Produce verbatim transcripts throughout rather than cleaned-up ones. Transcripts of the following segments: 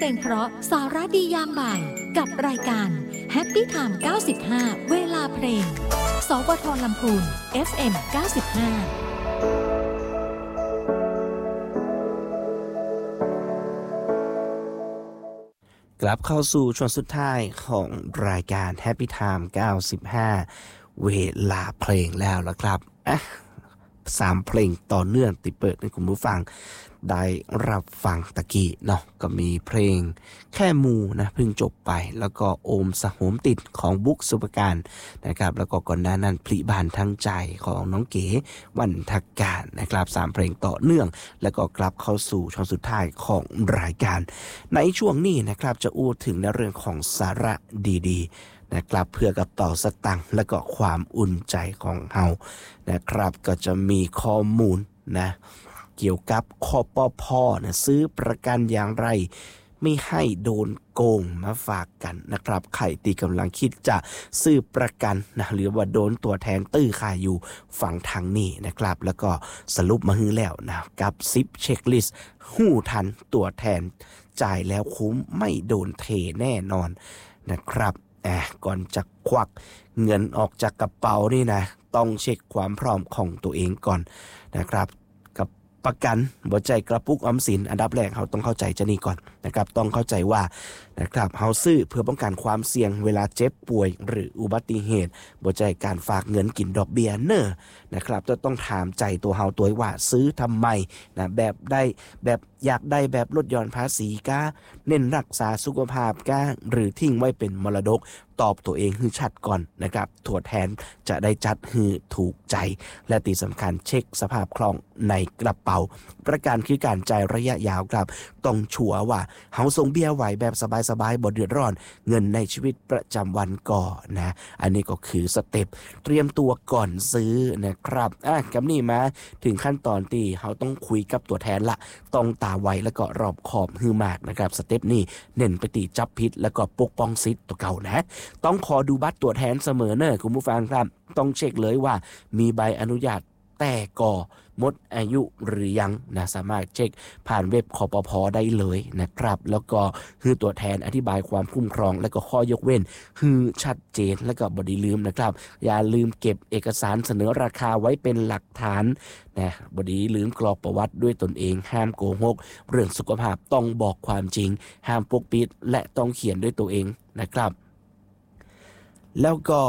เพลงเพราะสาระดียามบ่ายกับรายการ Happy Time เก้าสิบห้าเวลาเพลงสวทลำพูน เอฟ เอ็ม เก้าสิบห้ากลับเข้าสู่ช่วงสุดท้ายของรายการ Happy Time เก้าสิบห้าเวลาเพลงแล้วล่ะครับอ่ะสามเพลงต่อเนื่องติเปิดให้คุณผู้ฟังได้รับฟังตะกี้เนาะก็มีเพลงแค่มูนะเพิ่งจบไปแล้วก็โอมสะโหมติดของบุ๊กสุภการนะครับแล้วก็ก่อนหน้านั้นพลิบานทั้งใจของน้องเก๋วันทักการนะครับสามเพลงต่อเนื่องแล้วก็กลับเข้าสู่ช่วงสุดท้ายของรายการในช่วงนี้นะครับจะอู้ถึงในเรื่องของสาระดีๆนะครับเพื่อกับต่อสตังค์และก็ความอุ่นใจของเฮานะครับก็จะมีข้อมูลนะเกี่ยวกับคปภ.นะซื้อประกันอย่างไรไม่ให้โดนโกงมาฝากกันนะครับใครที่กำลังคิดจะซื้อประกันนะหรือว่าโดนตัวแทนตื้อขายอยู่ฝั่งทางนี้นะครับแล้วก็สรุปมาให้แล้วนะกับสิบเช็คลิสต์หู้ทันตัวแทนจ่ายแล้วคุ้มไม่โดนเทแน่นอนนะครับอ่ะก่อนจะควักเงินออกจากกระเป๋านี่นะต้องเช็คความพร้อมของตัวเองก่อนนะครับกับประกันบ่ใจกระปุกออมสินอันดับแรกเราต้องเข้าใจจะนี่ก่อนนะครับต้องเข้าใจว่านะครับเฮาซื้อเพื่อป้องกันความเสี่ยงเวลาเจ็บป่วยหรืออุบัติเหตุบ่ใจการฝากเงินกินดอกเบี้ยเนอะนะครับจะต้องถามใจตัวเฮาตัวว่าซื้อทำไมนะแบบได้แบบอยากได้แบบลดหย่อนภาษีก้าเน้นรักษาสุขภาพก้าหรือทิ้งไว้เป็นมรดกตอบตัวเองให้ชัดก่อนนะครับถั่วแทนจะได้จัดให้ถูกใจและที่สำคัญเช็คสภาพคล่องในกระเป๋าประกันคือการจ่ายระยะยาวครับต้องชัวร์ว่าเฮาส่งเบี้ยไหวแบบสบายๆบ่เดือดร้อนเงินในชีวิตประจำวันก่อนนะอันนี้ก็คือสเต็ปเตรียมตัวก่อนซื้อนะครับอ่ะกับนี่มาถึงขั้นตอนที่เฮาต้องคุยกับตัวแทนละต้องตาไวแล้วก็รอบขอบฮือมากนะครับสเต็ปนี้เน้นไปตีจับพิษแล้วก็ปกป้องสิทธิ์ตัวเก่านะต้องขอดูบัตรตัวแทนเสมอเนอะคุณผู้ฟังครับต้องเช็คเลยว่ามีใบอนุญาตแต่ก่อหมดอายุหรือยังนะสามารถเช็คผ่านเว็บคปภ.ได้เลยนะครับแล้วก็คือตัวแทนอธิบายความคุ้มครองและก็ข้อยกเว้นคือชัดเจนและก็บ่ได้ลืมนะครับอย่าลืมเก็บเอกสารเสนอราคาไว้เป็นหลักฐานนะบ่ได้ลืมกรอกประวัติด้วยตนเองห้ามโกหกเรื่องสุขภาพต้องบอกความจริงห้ามปกปิดและต้องเขียนด้วยตัวเองนะครับแล้วก็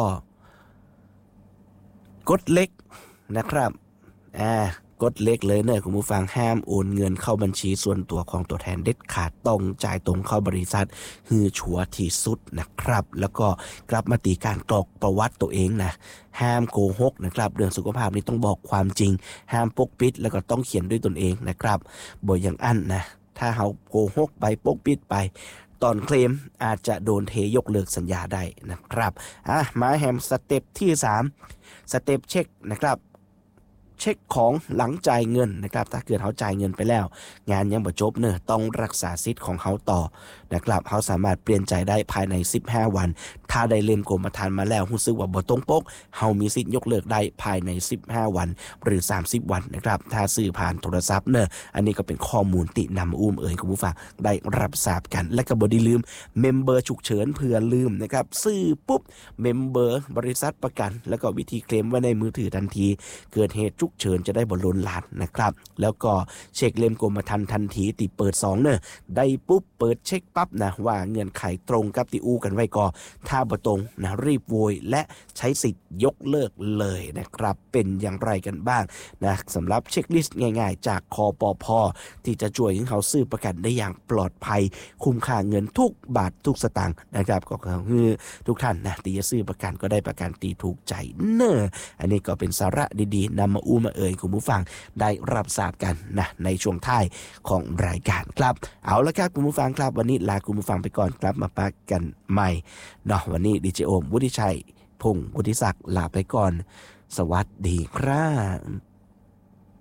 กฎเล็กนะครับอ่ากฎเล็กเลยเนอะคุณผู้ฟังห้ามโอนเงินเข้าบัญชีส่วนตัวของตัวแทนเด็ดขาดต้องจ่ายตรงเข้าบริษัทฮือชัวร์ที่สุดนะครับแล้วก็กลับมาตีการกรอกประวัติตัวเองนะห้ามโกหกนะครับเรื่องสุขภาพนี้ต้องบอกความจริงห้ามปกปิดแล้วก็ต้องเขียนด้วยตนเองนะครับบ่อย่างอั้นนะถ้าเฮาโกหกไปปกปิดไปตอนเคลมอาจจะโดนเทยกเลิกสัญญาได้นะครับอ่ะมาแฮมสเต็ปที่สามสเต็ปเช็คนะครับเช็คของหลังจ่ายเงินนะครับถ้าเกิดเขาจ่ายเงินไปแล้วงานยังบ่จบเนอะต้องรักษาสิทธิ์ของเขาต่อนะครับเขาสามารถเปลี่ยนใจได้ภายในสิบห้าวันถ้าได้เล่นกรมธรรม์มาแล้วรู้สึกว่าบ่ตรงปกเขามีสิทธิ์ยกเลิกได้ภายในสิบห้าวันหรือสามสิบวันนะครับถ้าซื้อผ่านโทรศัพท์เนอะอันนี้ก็เป็นข้อมูลตินำอุ้มเอ่ยคุณผู้ฟังได้รับทราบกันและก็บ่ได้ลืมเมมเบอร์ฉุกเฉินเผื่อลืมนะครับซื้อปุ๊บเมมเบอร์บริษัทประกันแล้วก็วิธีเคลมไว้ในมือถือทันทีเกิดเหตุฉุกเฉินจะได้บ่ล้นหลานนะครับแล้วก็เช็คเล่มกรมธรรม์ทันทีติเปิดสองเนอะได้ปุ๊บเปิดเช็คปั๊บนะว่าเงื่อนไขตรงกับที่อู้กันไว้ก่อถ้าบ่ตรงนะรีบโวยและใช้สิทธิ์ยกเลิกเลยนะครับเป็นอย่างไรกันบ้างนะสำหรับเช็คลิสต์ง่ายๆจากคปภ.ที่จะช่วยให้เขาซื้อประกันได้อย่างปลอดภัยคุ้มค่าเงินทุกบาททุกสตางค์นะครับก็คือทุกท่านนะที่จะซื้อประกันก็ได้ประกันตีถูกใจเนอะอันนี้ก็เป็นสาระดีๆนำมาอู้มาเอ่ยคุณผู้ฟังได้รับทราบกันนะในช่วงท้ายของรายการครับเอาละครับคุณผู้ฟังครับวันนี้ลาคุณผู้ฟังไปก่อนครับมาพักกันใหม่เนาะวันนี้ดีเจโอมวุฒิชัยพงศ์วุฒิศักดิ์ลาไปก่อนสวัสดีครับ